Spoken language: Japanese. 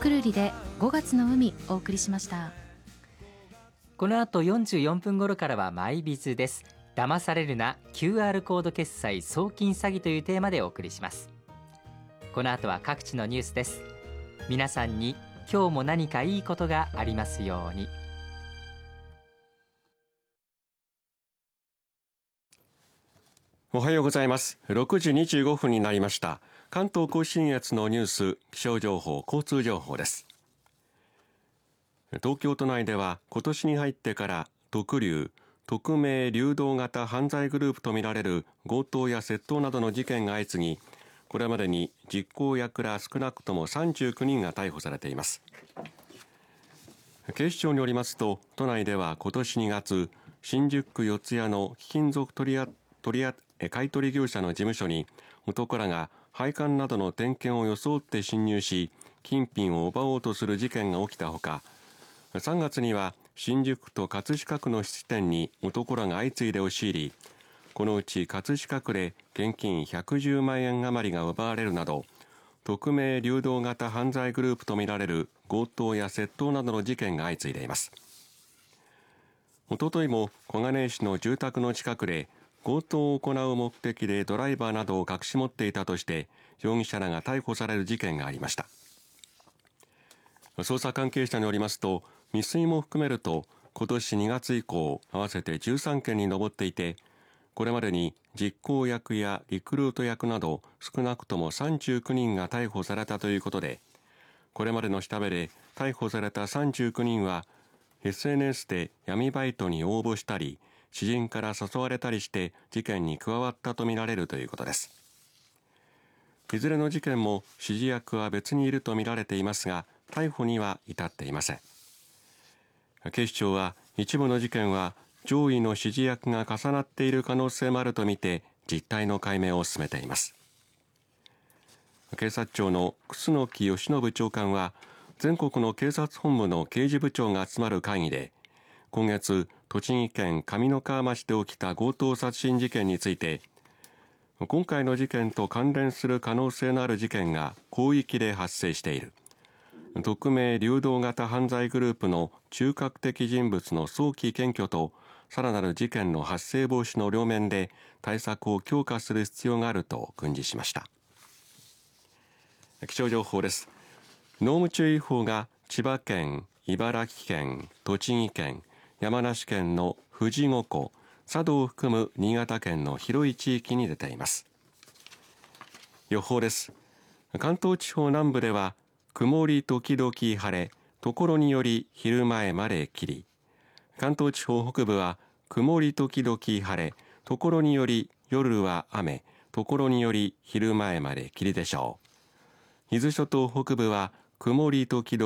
くるりで5月の海お送りしました。 この後44分頃からはマイビズです。騙されるな QR コード決済送金詐欺というテーマでお送りします。この後は各地のニュースです。皆さんに今日も何かいいことがありますように。 おはようございます。6時25分になりました。関東甲信越のニュース、気象情報、交通情報です。東京都内では今年に入ってから特例、匿名流動型犯罪グループとみられる強盗や窃盗などの事件が相次ぎ、これまでに実行役ら少なくとも39人が逮捕されています。警視庁によりますと、都内では今年2月、新宿区四谷の貴金属買取業者の事務所に男らが配管などの点検を装って侵入し、金品を奪おうとする事件が起きたほか、3月には新宿区と葛飾区の質店に男らが相次いで押し入り、このうち葛飾区で現金110万円余りが奪われるなど、匿名流動型犯罪グループとみられる強盗や窃盗などの事件が相次いでいます。おとといも小金井市の住宅の近くで強盗を行う目的でドライバーなどを隠し持っていたとして容疑者らが逮捕される事件がありました。捜査関係者によりますと、未遂も含めると今年2月以降合わせて13件に上っていて、これまでに実行役やリクルート役など少なくとも39人が逮捕されたということで、これまでの調べで逮捕された39人は SNS で闇バイトに応募したり、知人から誘われたりして事件に加わったとみられるということです。いずれの事件も指示役は別にいるとみられていますが、逮捕には至っていません。警視庁は一部の事件は上位の指示役が重なっている可能性もあるとみて実態の解明を進めています。警察庁の楠木義信長官は、全国の警察本部の刑事部長が集まる会議で、今月栃木県上三川町で起きた強盗殺人事件について、今回の事件と関連する可能性のある事件が広域で発生している。匿名流動型犯罪グループの中核的人物の早期検挙と、さらなる事件の発生防止の両面で対策を強化する必要があると訓示しました。気象情報です。濃霧注意報が千葉県、茨城県、栃木県、山梨県の富士五湖、佐渡を含む新潟県の広い地域に出ています。予報です。関東地方南部では曇り時々晴れ、ところにより昼前まで霧。関東地方北部は曇り時々晴れ、ところにより夜は雨、ところにより昼前まで霧でしょう。伊豆諸島北部は曇り時々